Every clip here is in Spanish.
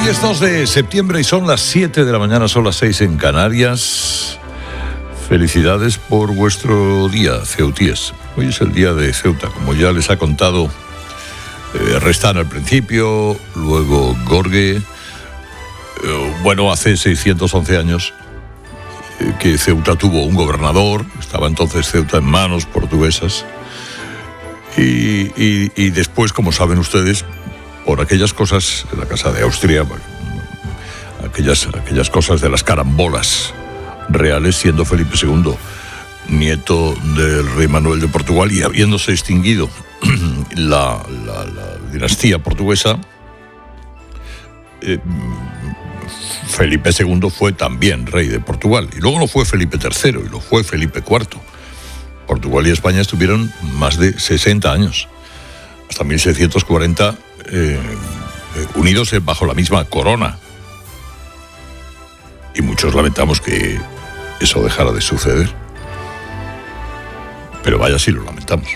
es 2 de septiembre y son las 7 de la mañana, son las 6 en Canarias. Felicidades por vuestro día, ceutíes. Hoy es el día de Ceuta, como ya les ha contado Restán al principio, luego Gorge. Bueno, hace 611 años que Ceuta tuvo un gobernador, estaba entonces Ceuta en manos portuguesas. Y después, como saben ustedes, por aquellas cosas de la Casa de Austria, aquellas cosas de las carambolas reales, siendo Felipe II nieto del rey Manuel de Portugal y habiéndose extinguido la dinastía portuguesa, Felipe II fue también rey de Portugal. Y luego lo fue Felipe III y lo fue Felipe IV. Portugal y España estuvieron más de 60 años, hasta 1640, unidos bajo la misma corona. Y muchos lamentamos que eso dejara de suceder. Pero vaya si lo lamentamos.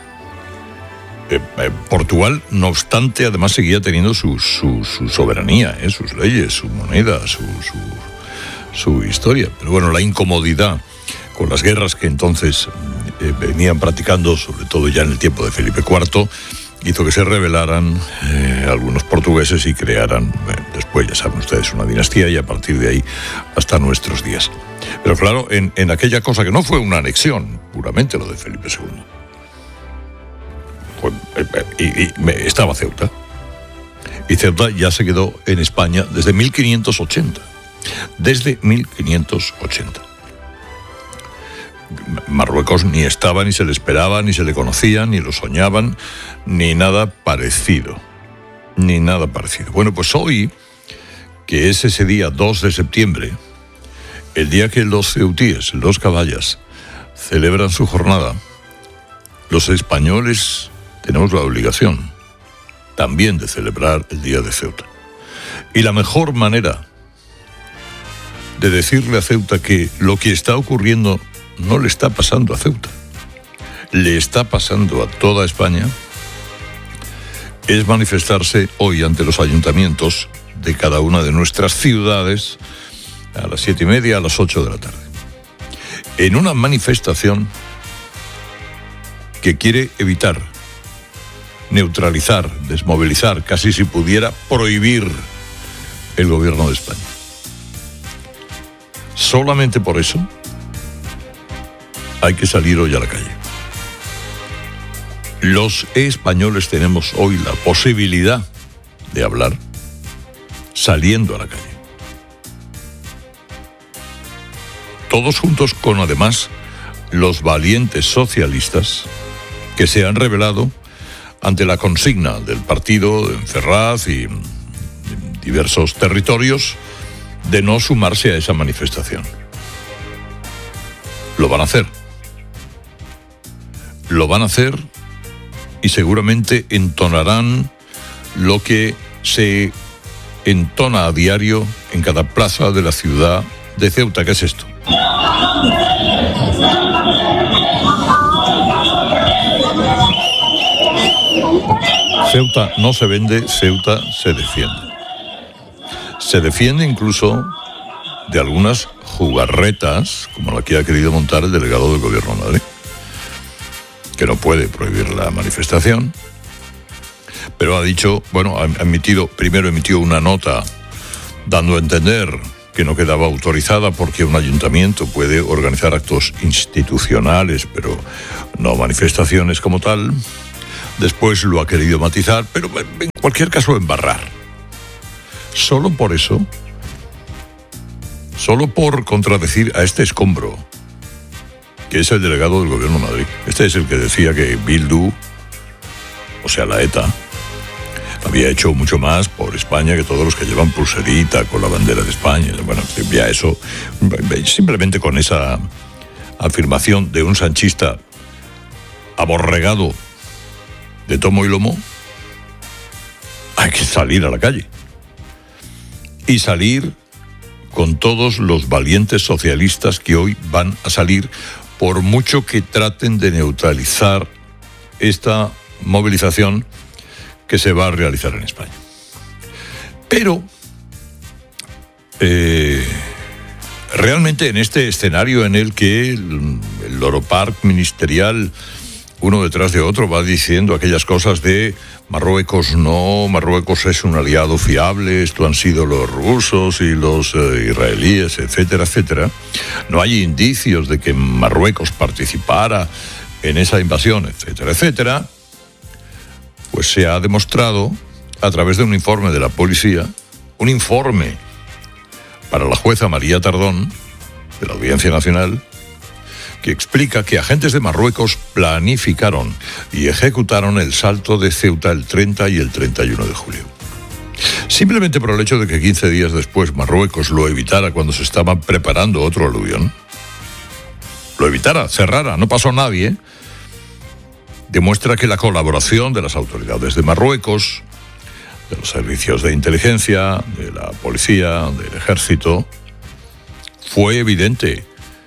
Portugal, no obstante, además seguía teniendo su soberanía, sus leyes, su moneda, su historia. Pero bueno, la incomodidad con las guerras que entonces venían practicando, sobre todo ya en el tiempo de Felipe IV, hizo que se rebelaran algunos portugueses y crearan, después ya saben ustedes, una dinastía, y a partir de ahí hasta nuestros días. Pero claro, en aquella cosa que no fue una anexión, puramente lo de Felipe II, estaba Ceuta. Y Ceuta ya se quedó en España desde 1580. Desde 1580. Marruecos ni estaba, ni se le esperaba, ni se le conocía, ni lo soñaban, ni nada parecido. Ni nada parecido. Bueno, pues hoy, que es ese día 2 de septiembre, el día que los ceutíes, los caballas, celebran su jornada, los españoles tenemos la obligación también de celebrar el día de Ceuta. Y la mejor manera de decirle a Ceuta que lo que está ocurriendo no le está pasando a Ceuta, le está pasando a toda España, es manifestarse hoy ante los ayuntamientos de cada una de nuestras ciudades a las 7:30, a las 8 de la tarde. En una manifestación que quiere evitar, neutralizar, desmovilizar, casi si pudiera prohibir el gobierno de España. Solamente por eso hay que salir hoy a la calle. Los españoles tenemos hoy la posibilidad de hablar saliendo a la calle. Todos juntos con, además, los valientes socialistas que se han rebelado ante la consigna del partido en Ferraz y en diversos territorios de no sumarse a esa manifestación. Lo van a hacer. Lo van a hacer y seguramente entonarán lo que se entona a diario en cada plaza de la ciudad de Ceuta. ¿Qué es esto? Ceuta no se vende, Ceuta se defiende. Se defiende incluso de algunas jugarretas, como la que ha querido montar el delegado del Gobierno de Madrid, que no puede prohibir la manifestación, pero ha dicho, bueno, primero emitió una nota dando a entender que no quedaba autorizada porque un ayuntamiento puede organizar actos institucionales, pero no manifestaciones como tal. Después lo ha querido matizar, pero en cualquier caso embarrar. Solo por eso, solo por contradecir a este escombro, que es el delegado del Gobierno de Madrid. Este es el que decía que Bildu, o sea, la ETA, había hecho mucho más por España que todos los que llevan pulserita con la bandera de España. Bueno, ya eso, simplemente con esa afirmación de un sanchista aborregado de tomo y lomo, hay que salir a la calle. Y salir con todos los valientes socialistas que hoy van a salir, por mucho que traten de neutralizar esta movilización que se va a realizar en España. Pero Realmente en este escenario en el que el Loro Park ministerial, uno detrás de otro, va diciendo aquellas cosas de Marruecos no, Marruecos es un aliado fiable, esto han sido los rusos y los israelíes, etcétera, etcétera. No hay indicios de que Marruecos participara en esa invasión, etcétera, etcétera. Pues se ha demostrado a través de un informe de la policía, un informe para la jueza María Tardón, de la Audiencia Nacional, que explica que agentes de Marruecos planificaron y ejecutaron el salto de Ceuta el 30 y el 31 de julio. Simplemente por el hecho de que 15 días después Marruecos lo evitara cuando se estaba preparando otro aluvión, lo evitara, cerrara, no pasó nadie, demuestra que la colaboración de las autoridades de Marruecos, de los servicios de inteligencia, de la policía, del ejército, fue evidente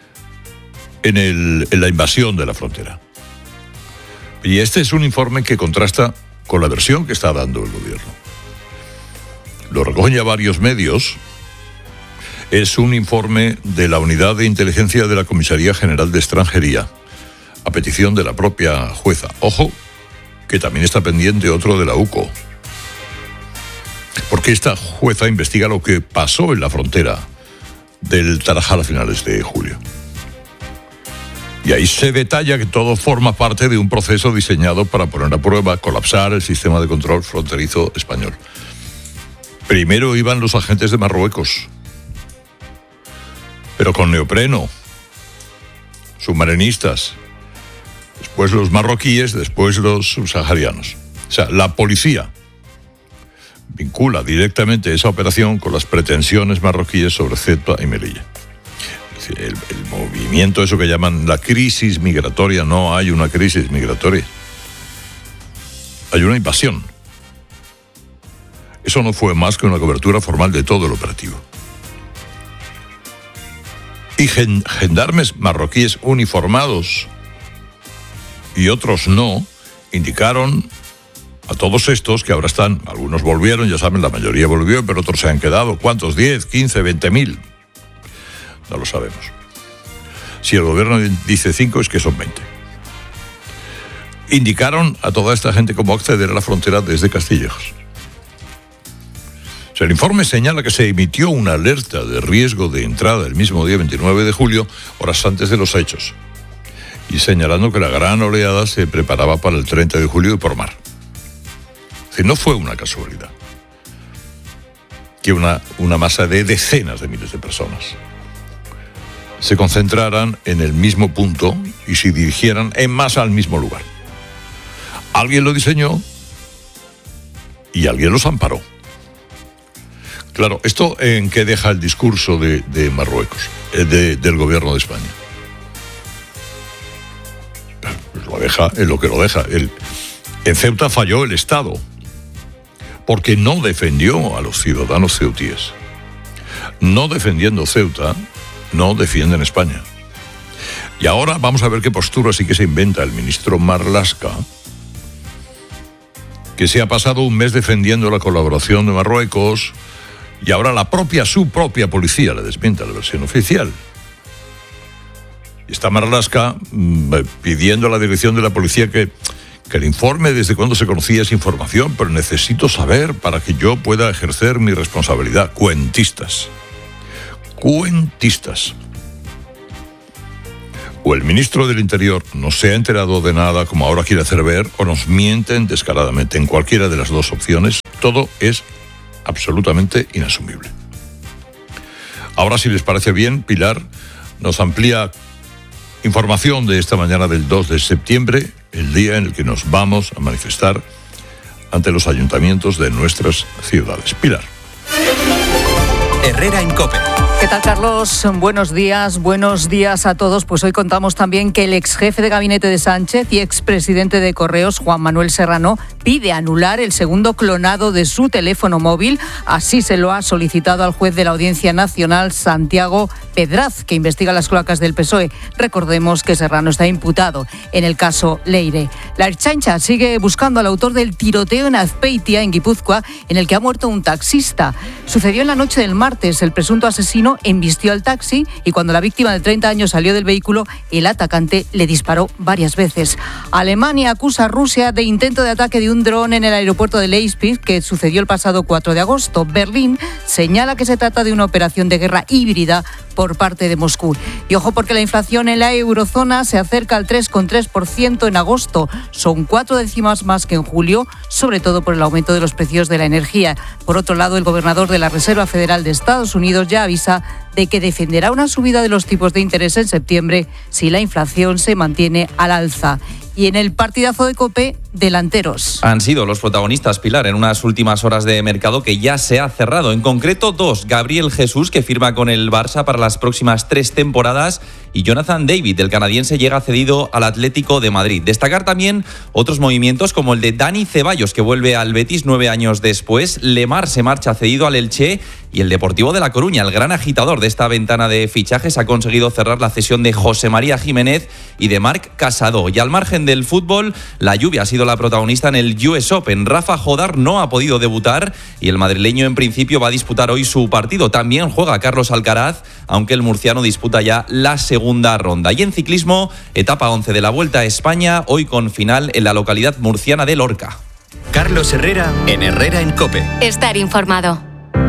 en la invasión de la frontera. Y este es un informe que contrasta con la versión que está dando el gobierno. Lo recogen ya varios medios. Es un informe de la Unidad de Inteligencia de la Comisaría General de Extranjería, a petición de la propia jueza. Ojo, que también está pendiente otro de la UCO, porque esta jueza investiga lo que pasó en la frontera del Tarajal a finales de julio. Y ahí se detalla que todo forma parte de un proceso diseñado para poner a prueba, colapsar el sistema de control fronterizo español. Primero iban los agentes de Marruecos, pero con neopreno, submarinistas, después los marroquíes, después los subsaharianos. O sea, la policía vincula directamente esa operación con las pretensiones marroquíes sobre Ceuta y Melilla. El movimiento, eso que llaman la crisis migratoria, no hay una crisis migratoria. Hay una invasión. Eso no fue más que una cobertura formal de todo el operativo. Y gendarmes marroquíes uniformados y otros no, indicaron a todos estos que ahora están, algunos volvieron, ya saben, la mayoría volvió, pero otros se han quedado. ¿Cuántos? 10, 15, 20.000. No lo sabemos. Si el gobierno dice 5, es que son 20. Indicaron a toda esta gente cómo acceder a la frontera desde Castillejos. O sea, el informe señala que se emitió una alerta de riesgo de entrada el mismo día 29 de julio, horas antes de los hechos, y señalando que la gran oleada se preparaba para el 30 de julio y por mar. Es decir, no fue una casualidad que una masa de decenas de miles de personas se concentraran en el mismo punto y se dirigieran en masa al mismo lugar. Alguien lo diseñó y alguien los amparó. Claro, ¿esto en qué deja el discurso de Marruecos, del gobierno de España? Pues lo deja en lo que lo deja. En Ceuta falló el Estado, porque no defendió a los ciudadanos ceutíes. No defendiendo Ceuta, no defienden España. Y ahora vamos a ver qué postura sí que se inventa el ministro Marlaska, que se ha pasado un mes defendiendo la colaboración de Marruecos, y ahora su propia policía le desmiente la versión oficial. Y está Marlaska pidiendo a la dirección de la policía que le informe desde cuándo se conocía esa información, pero necesito saber para que yo pueda ejercer mi responsabilidad. Cuentistas. O el ministro del Interior no se ha enterado de nada, como ahora quiere hacer ver, o nos mienten descaradamente. En cualquiera de las dos opciones, todo es absolutamente inasumible. Ahora, si les parece bien, Pilar nos amplía información de esta mañana del 2 de septiembre, el día en el que nos vamos a manifestar ante los ayuntamientos de nuestras ciudades. Pilar. Herrera en COPE. ¿Qué tal, Carlos? Buenos días a todos. Pues hoy contamos también que el ex jefe de gabinete de Sánchez y expresidente de Correos, Juan Manuel Serrano, pide anular el segundo clonado de su teléfono móvil. Así se lo ha solicitado al juez de la Audiencia Nacional, Santiago Pedraz, que investiga las cloacas del PSOE. Recordemos que Serrano está imputado en el caso Leire. La Ertzaintza sigue buscando al autor del tiroteo en Azpeitia, en Guipúzcoa, en el que ha muerto un taxista. Sucedió en la noche del martes. El presunto asesino embistió al taxi y cuando la víctima de 30 años salió del vehículo, el atacante le disparó varias veces. Alemania acusa a Rusia de intento de ataque de un dron en el aeropuerto de Leipzig, que sucedió el pasado 4 de agosto. Berlín señala que se trata de una operación de guerra híbrida por parte de Moscú. Y ojo, porque la inflación en la eurozona se acerca al 3,3% en agosto. Son 4 décimas más que en julio, sobre todo por el aumento de los precios de la energía. Por otro lado, el gobernador de la Reserva Federal de Estados Unidos ya avisa de que defenderá una subida de los tipos de interés en septiembre si la inflación se mantiene al alza. Y en el partidazo de COPE, delanteros. Han sido los protagonistas, Pilar, en unas últimas horas de mercado que ya se ha cerrado. En concreto, 2. Gabriel Jesús, que firma con el Barça para las próximas 3 temporadas, y Jonathan David, el canadiense, llega cedido al Atlético de Madrid. Destacar también otros movimientos como el de Dani Ceballos, que vuelve al Betis 9 años después. Lemar se marcha cedido al Elche y el Deportivo de La Coruña, el gran agitador de esta ventana de fichajes, ha conseguido cerrar la cesión de José María Jiménez y de Marc Casado. Y al margen del fútbol, la lluvia ha sido la protagonista en el US Open. Rafa Jodar no ha podido debutar y el madrileño en principio va a disputar hoy su partido. También juega Carlos Alcaraz, aunque el murciano disputa ya la segunda ronda. Y en ciclismo, etapa 11 de la Vuelta a España, hoy con final en la localidad murciana de Lorca. Carlos Herrera en Herrera en COPE. Estar informado.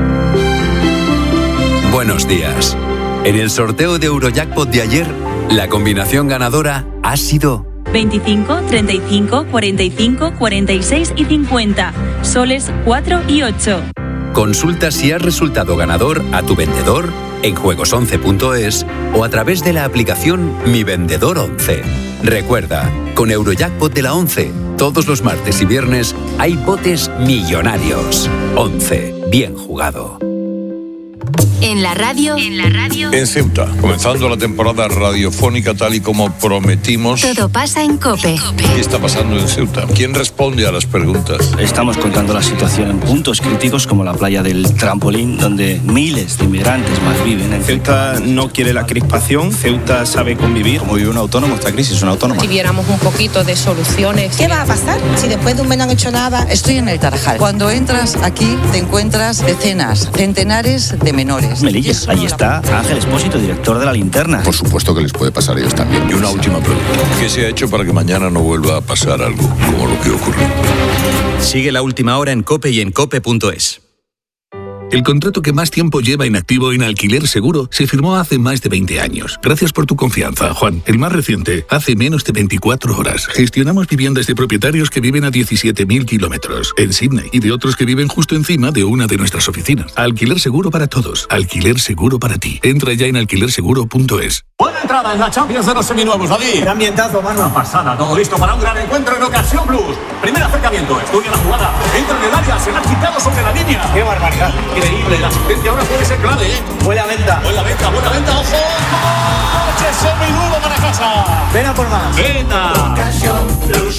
Buenos días. En el sorteo de Eurojackpot de ayer, la combinación ganadora ha sido 25, 35, 45, 46 y 50. Soles 4 y 8. Consulta si has resultado ganador a tu vendedor en juegos11.es o a través de la aplicación Mi Vendedor 11. Recuerda, con Eurojackpot de la 11, todos los martes y viernes hay botes millonarios. 11. Bien jugado. En la radio. En Ceuta, comenzando la temporada radiofónica tal y como prometimos. Todo pasa en COPE. ¿Qué está pasando en Ceuta? ¿Quién responde a las preguntas? Estamos contando la situación en puntos críticos como la playa del Trampolín, donde miles de inmigrantes más viven. Ceuta no quiere la crispación, Ceuta sabe convivir. Como vive un autónomo, esta crisis es una autónoma. Si viéramos un poquito de soluciones. ¿Qué va a pasar si después de un mes no han hecho nada? Estoy en el Tarajal. Cuando entras aquí te encuentras decenas, centenares de menores. Melillas, allí está Ángel Espósito, director de La Linterna. Por supuesto que les puede pasar a ellos también. Y una última pregunta. ¿Qué se ha hecho para que mañana no vuelva a pasar algo como lo que ocurrió? Sigue La Última Hora en COPE y en COPE.es. El contrato que más tiempo lleva inactivo en Alquiler Seguro se firmó hace más de 20 años. Gracias por tu confianza, Juan. El más reciente, hace menos de 24 horas. Gestionamos viviendas de propietarios que viven a 17.000 kilómetros en Sydney y de otros que viven justo encima de una de nuestras oficinas. Alquiler Seguro para todos. Alquiler Seguro para ti. Entra ya en alquilerseguro.es. Buena entrada en la Champions de los seminuevos, David. ¡Qué ambientazo, mano! Una pasada, todo listo para un gran encuentro en Ocasión Plus. Primer acercamiento, estudia la jugada, entra en el área, se la ha quitado sobre la línea. ¡Qué barbaridad! Increíble, la asistencia ahora puede ser clave, ¿eh? Buena venta, ojo. ¡Coche seminuevo para casa! ¡Ven a por más! ¡Venta! Ocasión Plus.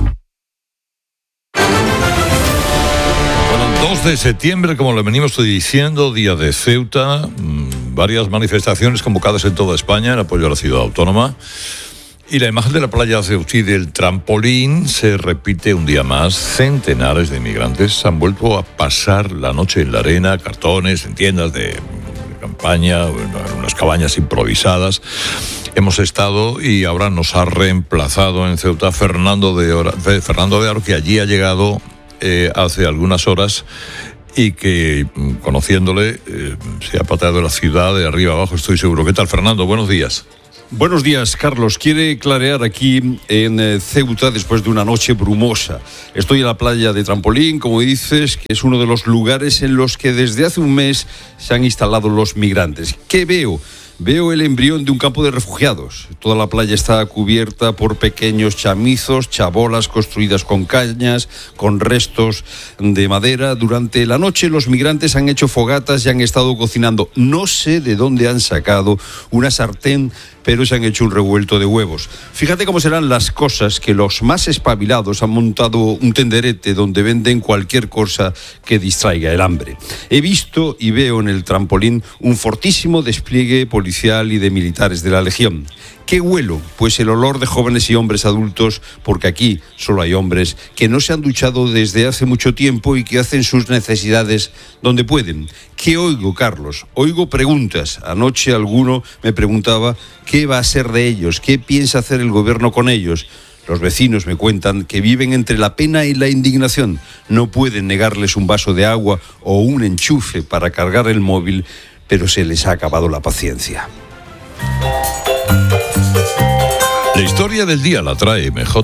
2 de septiembre, como lo venimos diciendo, día de Ceuta, varias manifestaciones convocadas en toda España en apoyo a la ciudad autónoma. Y la imagen de la playa ceutí del Trampolín se repite un día más. Centenares de inmigrantes han vuelto a pasar la noche en la arena, cartones, en tiendas de campaña, en unas cabañas improvisadas. Hemos estado y ahora nos ha reemplazado en Ceuta Fernando de Aro, que allí ha llegado hace algunas horas y que, conociéndole, se ha pateado la ciudad de arriba abajo, estoy seguro. ¿Qué tal, Fernando? Buenos días. Buenos días, Carlos. Quiere clarear aquí en Ceuta después de una noche brumosa. Estoy en la playa de Trampolín, como dices, que es uno de los lugares en los que desde hace un mes se han instalado los migrantes. ¿Qué veo? veo el embrión de un campo de refugiados. Toda la playa está cubierta por pequeños chamizos, chabolas construidas con cañas, con restos de madera. Durante la noche los migrantes han hecho fogatas y han estado cocinando. No sé de dónde han sacado una sartén, pero se han hecho un revuelto de huevos. Fíjate cómo serán las cosas que los más espabilados han montado un tenderete donde venden cualquier cosa que distraiga el hambre. He visto y veo en el trampolín un fortísimo despliegue policial y de militares de la Legión. ¿Qué huelo? Pues el olor de jóvenes y hombres adultos, porque aquí solo hay hombres que no se han duchado desde hace mucho tiempo y que hacen sus necesidades donde pueden. ¿Qué oigo, Carlos? Oigo preguntas. Anoche alguno me preguntaba qué va a ser de ellos, qué piensa hacer el gobierno con ellos. Los vecinos me cuentan que viven entre la pena y la indignación. No pueden negarles un vaso de agua o un enchufe para cargar el móvil, pero se les ha acabado la paciencia. La historia del día la trae MJ.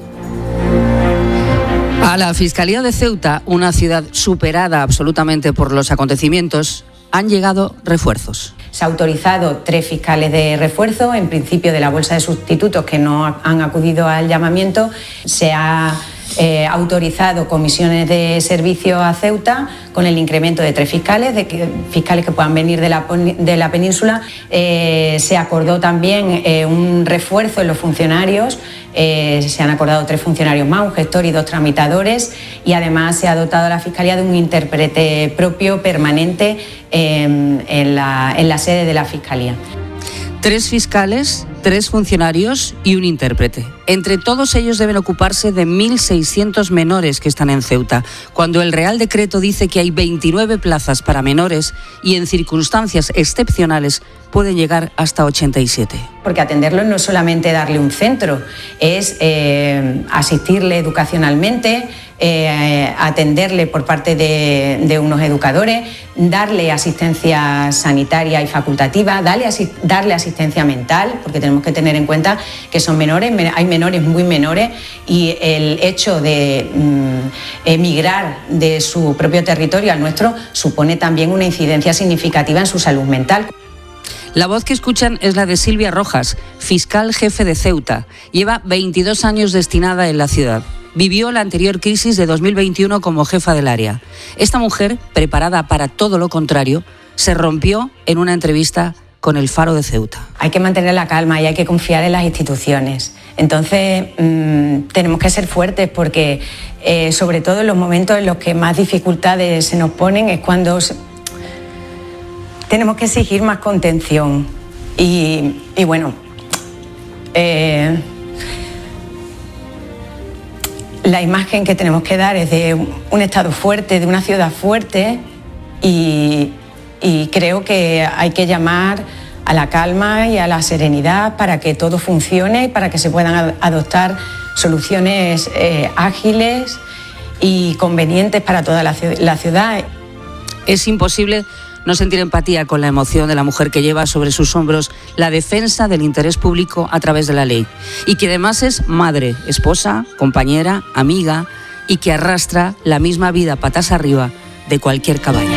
A la Fiscalía de Ceuta, una ciudad superada absolutamente por los acontecimientos, han llegado refuerzos. Se ha autorizado 3 fiscales de refuerzo, en principio de la bolsa de sustitutos que no han acudido al llamamiento. Se ha autorizado comisiones de servicio a Ceuta con el incremento de 3 fiscales, fiscales que puedan venir de la península. Se acordó también un refuerzo en los funcionarios. Se han acordado 3 funcionarios más, un gestor y 2 tramitadores, y además se ha dotado a la Fiscalía de un intérprete propio permanente en la sede de la Fiscalía. 3 fiscales, 3 funcionarios y un intérprete. Entre todos ellos deben ocuparse de 1.600 menores que están en Ceuta, cuando el Real Decreto dice que hay 29 plazas para menores y en circunstancias excepcionales pueden llegar hasta 87. Porque atenderlo no es solamente darle un centro, es asistirle educacionalmente, atenderle por parte de unos educadores, darle asistencia sanitaria y facultativa, darle asistencia mental, porque tenemos que tener en cuenta que son menores, hay menores muy menores, y el hecho de emigrar de su propio territorio al nuestro supone también una incidencia significativa en su salud mental. La voz que escuchan es la de Silvia Rojas, fiscal jefe de Ceuta. Lleva 22 años destinada en la ciudad. Vivió la anterior crisis de 2021 como jefa del área. Esta mujer, preparada para todo lo contrario, se rompió en una entrevista con El Faro de Ceuta. Hay que mantener la calma y hay que confiar en las instituciones. Entonces, tenemos que ser fuertes porque, sobre todo en los momentos en los que más dificultades se nos ponen, es cuando tenemos que exigir más contención. Y bueno, la imagen que tenemos que dar es de un Estado fuerte, de una ciudad fuerte, y creo que hay que llamar a la calma y a la serenidad para que todo funcione y para que se puedan adoptar soluciones ágiles y convenientes para toda la ciudad. Es imposible no sentir empatía con la emoción de la mujer que lleva sobre sus hombros la defensa del interés público a través de la ley, y que además es madre, esposa, compañera, amiga, y que arrastra la misma vida patas arriba de cualquier cabaña.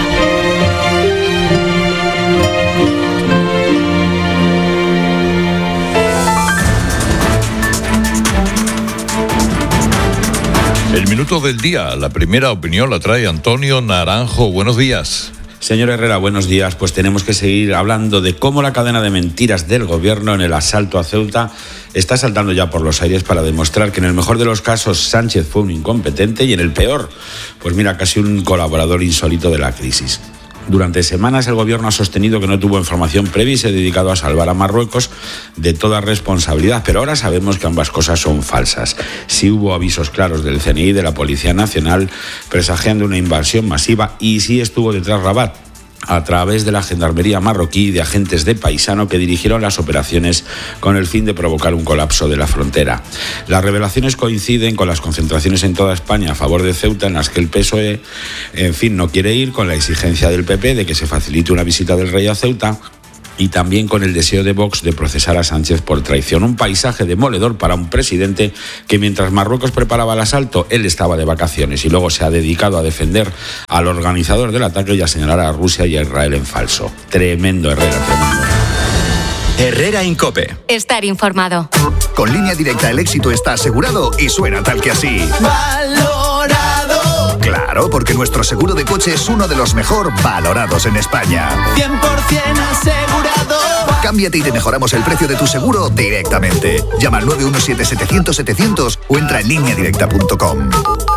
El minuto del día, la primera opinión la trae Antonio Naranjo. Buenos días. Señor Herrera, buenos días. Pues tenemos que seguir hablando de cómo la cadena de mentiras del gobierno en el asalto a Ceuta está saltando ya por los aires para demostrar que en el mejor de los casos Sánchez fue un incompetente y en el peor, pues mira, casi un colaborador insólito de la crisis. Durante semanas el gobierno ha sostenido que no tuvo información previa y se ha dedicado a salvar a Marruecos de toda responsabilidad, pero ahora sabemos que ambas cosas son falsas. Sí hubo avisos claros del CNI, de la Policía Nacional, presagiando una invasión masiva, y sí estuvo detrás Rabat, a través de la gendarmería marroquí y de agentes de paisano que dirigieron las operaciones con el fin de provocar un colapso de la frontera. Las revelaciones coinciden con las concentraciones en toda España a favor de Ceuta, en las que el PSOE, no quiere ir, con la exigencia del PP de que se facilite una visita del rey a Ceuta, y también con el deseo de Vox de procesar a Sánchez por traición. Un paisaje demoledor para un presidente que, mientras Marruecos preparaba el asalto, él estaba de vacaciones y luego se ha dedicado a defender al organizador del ataque y a señalar a Rusia y a Israel en falso. Tremendo, Herrera, tremendo. Herrera Incope. Estar informado. Con Línea Directa el éxito está asegurado y suena tal que así. ¡Valorado! Claro, porque nuestro seguro de coche es uno de los mejor valorados en España. 100% asegurado. Cámbiate y te mejoramos el precio de tu seguro directamente. Llama al 917-700-700 o entra en lineadirecta.com.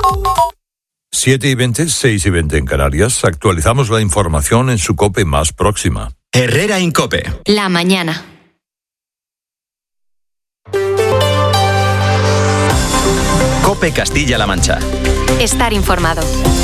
7:20, 6:20 en Canarias. Actualizamos la información en su COPE más próxima. Herrera Incope. La mañana. COPE Castilla-La Mancha. Estar informado.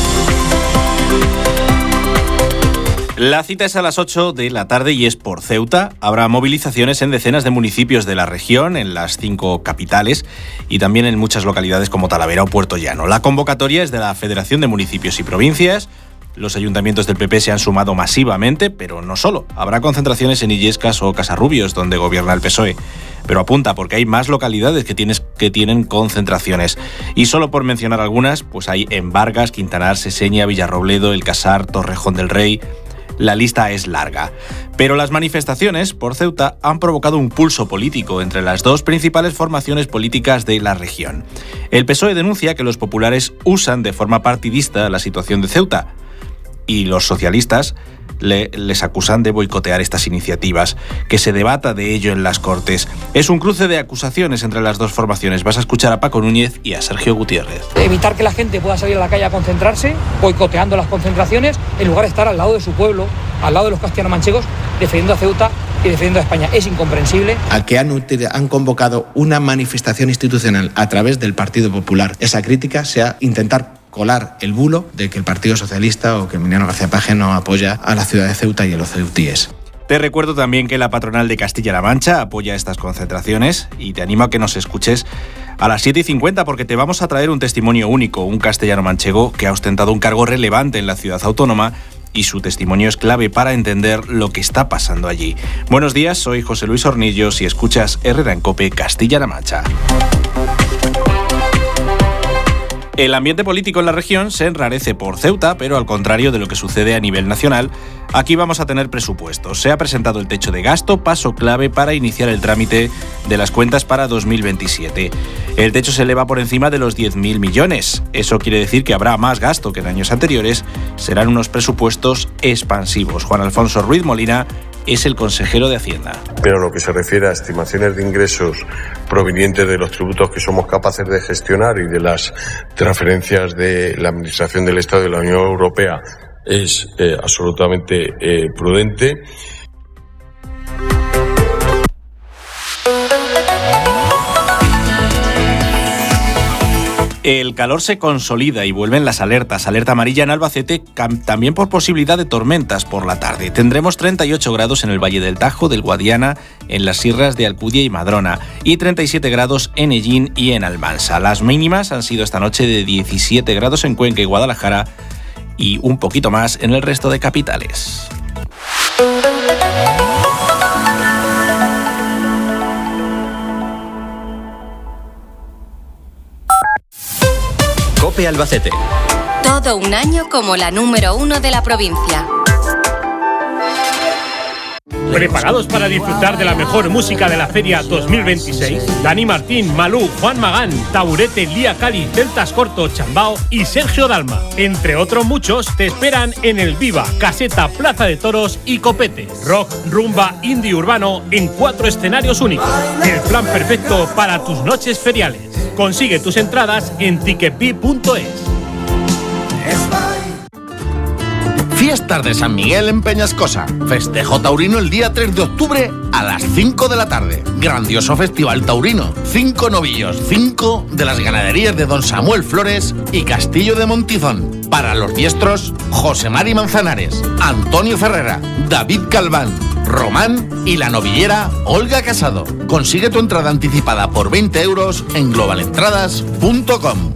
La cita es a las 8 de la tarde y es por Ceuta. Habrá movilizaciones en decenas de municipios de la región, en las 5 capitales y también en muchas localidades como Talavera o Puerto Llano. La convocatoria es de la Federación de Municipios y Provincias. Los ayuntamientos del PP se han sumado masivamente, pero no solo. Habrá concentraciones en Illescas o Casarrubios, donde gobierna el PSOE. Pero apunta, porque hay más localidades que tienen concentraciones. Y solo por mencionar algunas, pues hay en Vargas, Quintanar, Seseña, Villarrobledo, El Casar, Torrejón del Rey. La lista es larga. Pero las manifestaciones por Ceuta han provocado un pulso político entre las dos principales formaciones políticas de la región. El PSOE denuncia que los populares usan de forma partidista la situación de Ceuta y los socialistas les acusan de boicotear estas iniciativas, que se debata de ello en las Cortes. Es un cruce de acusaciones entre las dos formaciones. Vas a escuchar a Paco Núñez y a Sergio Gutiérrez. Evitar que la gente pueda salir a la calle a concentrarse, boicoteando las concentraciones, en lugar de estar al lado de su pueblo, al lado de los castellano-manchegos, defendiendo a Ceuta y defendiendo a España. Es incomprensible. A que han convocado una manifestación institucional a través del Partido Popular. Esa crítica sea intentar colar el bulo de que el Partido Socialista o que Emiliano García Paje no apoya a la ciudad de Ceuta y a los ceutíes. Te recuerdo también que la patronal de Castilla-La Mancha apoya estas concentraciones y te animo a que nos escuches a las 7:50 porque te vamos a traer un testimonio único, un castellano-manchego que ha ostentado un cargo relevante en la ciudad autónoma y su testimonio es clave para entender lo que está pasando allí. Buenos días, soy José Luis Hornillos y escuchas Herrera en COPE Castilla-La Mancha. El ambiente político en la región se enrarece por Ceuta, pero al contrario de lo que sucede a nivel nacional, aquí vamos a tener presupuestos. Se ha presentado el techo de gasto, paso clave para iniciar el trámite de las cuentas para 2027. El techo se eleva por encima de los 10.000 millones. Eso quiere decir que habrá más gasto que en años anteriores. Serán unos presupuestos expansivos. Juan Alfonso Ruiz Molina es el consejero de Hacienda. Pero lo que se refiere a estimaciones de ingresos provenientes de los tributos que somos capaces de gestionar y de las transferencias de la Administración del Estado y de la Unión Europea es absolutamente prudente. El calor se consolida y vuelven las alertas. Alerta amarilla en Albacete, también por posibilidad de tormentas por la tarde. Tendremos 38 grados en el Valle del Tajo, del Guadiana, en las sierras de Alcudia y Madrona, y 37 grados en Ellín y en Almansa. Las mínimas han sido esta noche de 17 grados en Cuenca y Guadalajara y un poquito más en el resto de capitales. COPE Albacete. Todo un año como la número 1 de la provincia. ¿Preparados para disfrutar de la mejor música de la Feria 2026? Dani Martín, Malú, Juan Magán, Taburete, Lía Cali, Celtas Corto, Chambao y Sergio Dalma. Entre otros muchos te esperan en el Viva, Caseta, Plaza de Toros y Copete. Rock, rumba, indie urbano en 4 escenarios únicos. El plan perfecto para tus noches feriales. Consigue tus entradas en ticketbi.es. Fiestas de San Miguel en Peñascosa. Festejo taurino el día 3 de octubre a las 5 de la tarde. Grandioso festival taurino. 5 novillos, 5 de las ganaderías de Don Samuel Flores y Castillo de Montizón. Para los diestros, José Mari Manzanares, Antonio Ferrera, David Calván, Román y la novillera Olga Casado. Consigue tu entrada anticipada por 20 euros en globalentradas.com.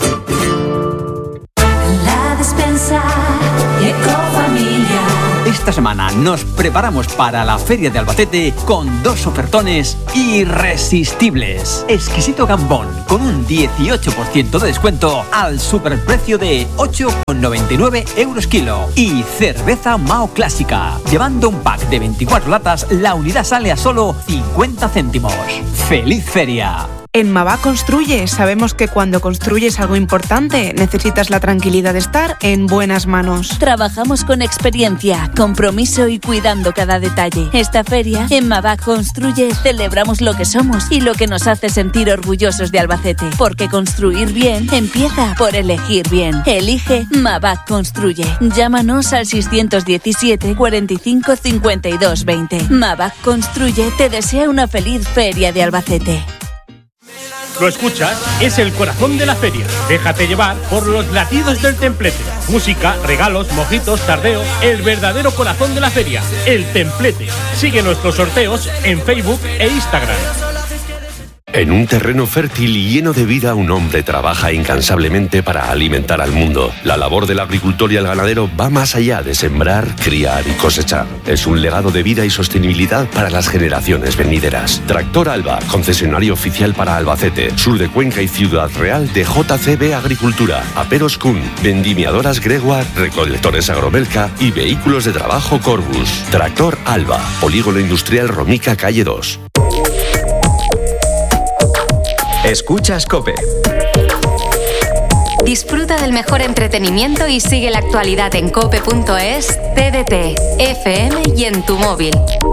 Ecofamilia. Estas semana nos preparamos para la Feria de Albacete con 2 ofertones irresistibles. Exquisito gambón con un 18% de descuento al superprecio de 8,99 € kilo. Y cerveza Mao Clásica. Llevando un pack de 24 latas, la unidad sale a solo 50 céntimos. ¡Feliz feria! En Mavak Construye sabemos que cuando construyes algo importante necesitas la tranquilidad de estar en buenas manos. Trabajamos con experiencia, compromiso y cuidando cada detalle. Esta feria, en Mavak Construye, celebramos lo que somos y lo que nos hace sentir orgullosos de Albacete. Porque construir bien empieza por elegir bien. Elige Mavak Construye. Llámanos al 617 45 52 20. Mavak Construye te desea una feliz feria de Albacete. ¿Lo escuchas? Es el corazón de la feria. Déjate llevar por los latidos del Templete. Música, regalos, mojitos, tardeo. El verdadero corazón de la feria, el Templete. Sigue nuestros sorteos en Facebook e Instagram. En un terreno fértil y lleno de vida, un hombre trabaja incansablemente para alimentar al mundo. La labor del agricultor y el ganadero va más allá de sembrar, criar y cosechar. Es un legado de vida y sostenibilidad para las generaciones venideras. Tractor Alba, concesionario oficial para Albacete, sur de Cuenca y Ciudad Real de JCB Agricultura, Aperos Kun, vendimiadoras Gregoire, recolectores Agromelca y vehículos de trabajo Corbus. Tractor Alba, Polígono Industrial Romica, calle 2. Escuchas COPE. Disfruta del mejor entretenimiento y sigue la actualidad en cope.es, TDT, FM y en tu móvil.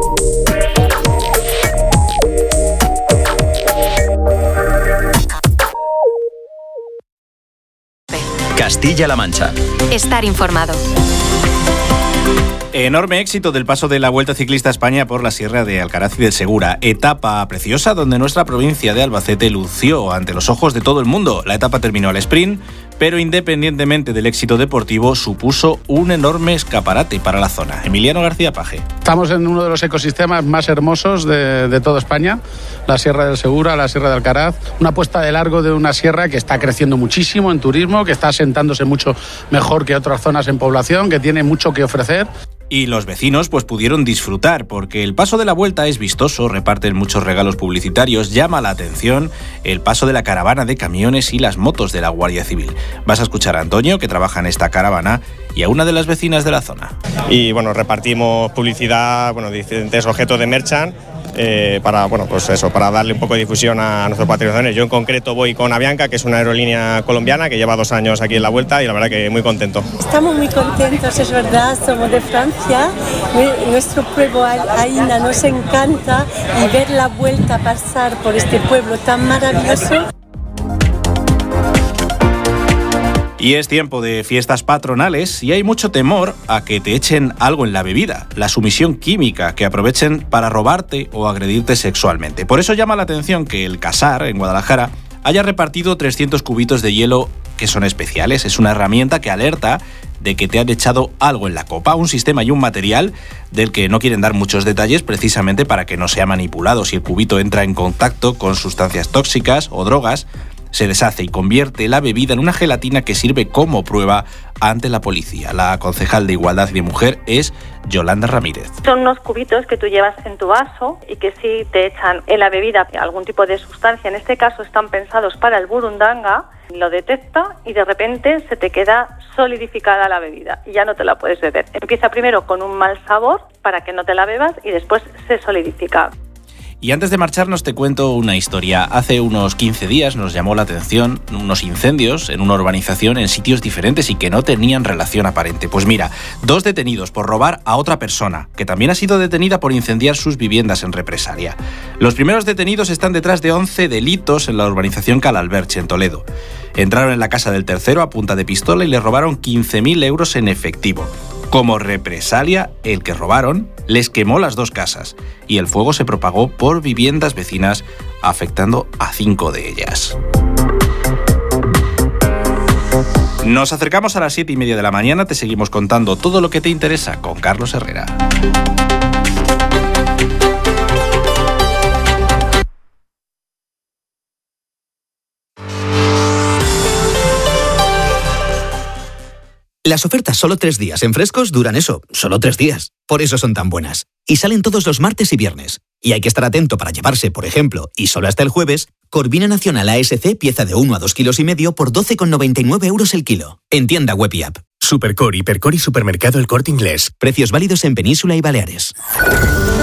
Castilla-La Mancha. Estar informado. Enorme éxito del paso de la Vuelta Ciclista a España por la Sierra de Alcaraz y del Segura. Etapa preciosa donde nuestra provincia de Albacete lució ante los ojos de todo el mundo. La etapa terminó al sprint, pero independientemente del éxito deportivo, supuso un enorme escaparate para la zona. Emiliano García Paje. Estamos en uno de los ecosistemas más hermosos de toda España, la Sierra del Segura, la Sierra de Alcaraz, una puesta de largo de una sierra que está creciendo muchísimo en turismo, que está asentándose mucho mejor que otras zonas en población, que tiene mucho que ofrecer. Y los vecinos pues pudieron disfrutar, porque el paso de la Vuelta es vistoso, reparten muchos regalos publicitarios, llama la atención el paso de la caravana de camiones y las motos de la Guardia Civil. Vas a escuchar a Antonio, que trabaja en esta caravana, y a una de las vecinas de la zona. Y bueno, repartimos publicidad, diferentes objetos de merchant, para darle un poco de difusión a nuestros patrocinadores. Yo en concreto voy con Avianca, que es una aerolínea colombiana que lleva 2 años aquí en la Vuelta y la verdad que muy contento. Estamos muy contentos, es verdad, somos de Francia, nuestro pueblo Aina nos encanta y ver la Vuelta pasar por este pueblo tan maravilloso. Y es tiempo de fiestas patronales y hay mucho temor a que te echen algo en la bebida, la sumisión química, que aprovechen para robarte o agredirte sexualmente. Por eso llama la atención que el Casar, en Guadalajara, haya repartido 300 cubitos de hielo que son especiales. Es una herramienta que alerta de que te han echado algo en la copa, un sistema y un material del que no quieren dar muchos detalles precisamente para que no sea manipulado. Si el cubito entra en contacto con sustancias tóxicas o drogas, se deshace y convierte la bebida en una gelatina que sirve como prueba ante la policía. La concejal de Igualdad y de Mujer es Yolanda Ramírez. Son unos cubitos que tú llevas en tu vaso y que si te echan en la bebida algún tipo de sustancia, en este caso están pensados para el burundanga, lo detecta y de repente se te queda solidificada la bebida y ya no te la puedes beber. Empieza primero con un mal sabor para que no te la bebas y después se solidifica. Y antes de marcharnos te cuento una historia. Hace unos 15 días nos llamó la atención unos incendios en una urbanización en sitios diferentes y que no tenían relación aparente. Pues mira, 2 detenidos por robar a otra persona, que también ha sido detenida por incendiar sus viviendas en represalia. Los primeros detenidos están detrás de 11 delitos en la urbanización Calalberche, en Toledo. Entraron en la casa del tercero a punta de pistola y le robaron 15.000 euros en efectivo. Como represalia, el que robaron les quemó las 2 casas y el fuego se propagó por viviendas vecinas, afectando a 5 de ellas. Nos acercamos a las 7:30 de la mañana, te seguimos contando todo lo que te interesa con Carlos Herrera. Las ofertas solo 3 días en Frescos duran eso, solo 3 días. Por eso son tan buenas. Y salen todos los martes y viernes. Y hay que estar atento para llevarse, por ejemplo, y solo hasta el jueves, Corvina Nacional ASC pieza de 1 a 2,5 kilos por 12,99 € el kilo. En tienda web y app. Supercor, Hipercor y Supermercado El Corte Inglés. Precios válidos en Península y Baleares.